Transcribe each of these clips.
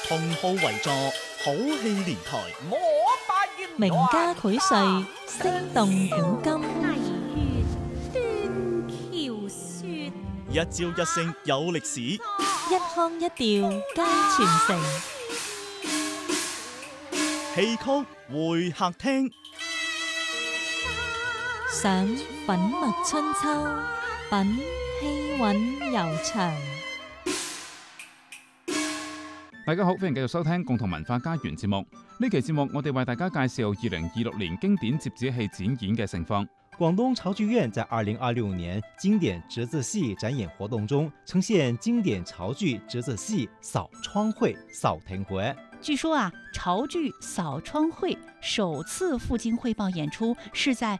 同號為座，好戲連台， 名家繪穗，聲動古今。 一朝一聲有歷史， 一腔一調皆傳承。 戲曲會客廳， 想粉墨春秋，品氣韻悠長。 大家好，歡迎繼續收聽共同文化家園節目。呢期節目我哋為大家介紹2026年經典折子戲展演嘅盛況。 廣東潮劇院在2026年經典折子戲展演活動中，呈現經典潮劇折子戲《掃窗會》掃庭會。 據說潮劇《掃窗會》首次赴京匯報演出是在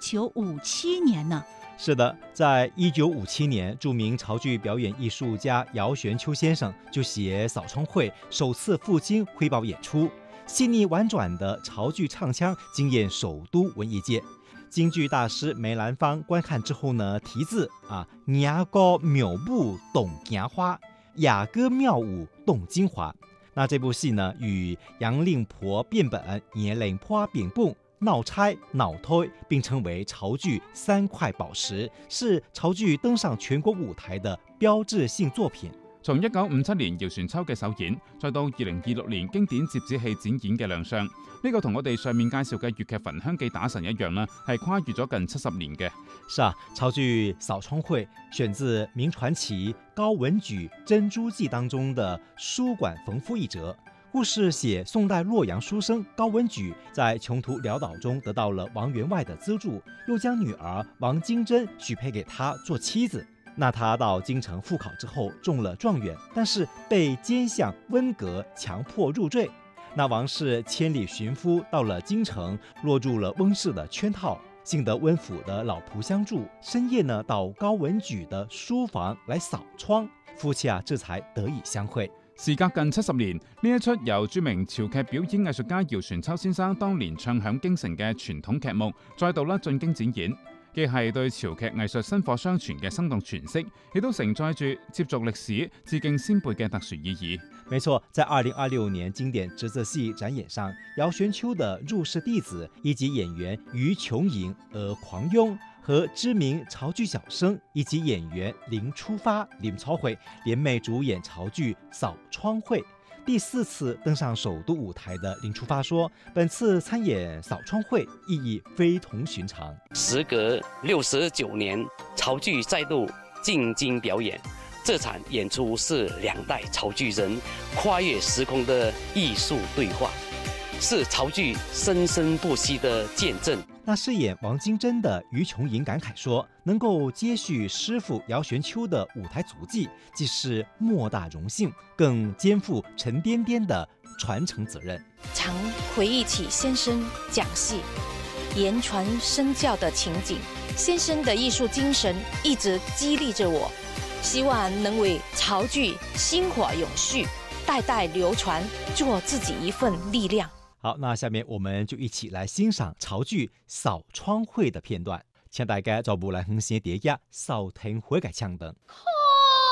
1957年呢。 是的，在1957年，著名潮劇表演藝術家姚玄秋先生就攜《掃窗會》首次赴京匯報演出，細膩婉轉的潮劇唱腔驚豔首都文藝界。京劇大師梅蘭芳觀看之後呢，題字雅歌妙步懂鏡花，雅歌妙舞懂京華。那這部戲呢，與楊令婆變本、葉令婆變本、鬧差、鬧推並稱為潮劇三塊寶石，是潮劇登上全國舞台的標誌性作品。 從1957年姚玄秋嘅首演，再到2026年經典折子戲展演嘅亮相，呢個同我哋上面介紹嘅粵劇《焚香記打神》一樣啦，係跨越咗近70年嘅。 是潮劇《掃窗會》選自名傳奇高文舉《珍珠記》當中的書館縫夫一折。故事寫宋代洛陽書生高文舉在窮途潦倒中得到了王員外的資助，又將女兒王金珍許配給他做妻子。那他到京城赴考之後中了狀元，但是被奸相溫格強迫入贅。那王氏千里尋夫到了京城，落入了溫氏的圈套，幸得溫府的老僕相助，深夜呢到高文舉的書房來掃窗，夫妻這才得以相會。 時隔近70年，呢一出由著名潮劇表演藝術家姚玄秋先生當年唱響京城嘅傳統劇目，再度進京展演，既係對潮劇藝術薪火相傳嘅生動詮釋，亦都承載住接續歷史、致敬先輩嘅特殊意義。 沒錯，在2026年經典折子戲展演上，姚玄秋的入室弟子以及演員于瓊瑩、狂庸和知名潮劇小生以及演員林初發、林超輝聯袂主演潮劇《掃窗會》。第4次登上首都舞台的林初發說，本次參演《掃窗會》意義非同尋常。 時隔69年，潮劇再度進京表演，這場演出是兩代潮劇人跨越時空的藝術對話，是潮劇生生不息的見證。 那飾演王金珍的于瓊瑩感慨說，能夠接續師父姚玄秋的舞台足跡，既是莫大榮幸，更肩負沉甸甸的傳承責任。 常回憶起先生講戲言傳身教的情景，先生的藝術精神一直激勵着我，希望能為潮劇薪火永續，代代流傳，做自己一份力量。 好，那下面我們就一起來欣賞潮劇《掃窗會》的片段，請大家做步來哼先第一掃庭會嘅唱燈。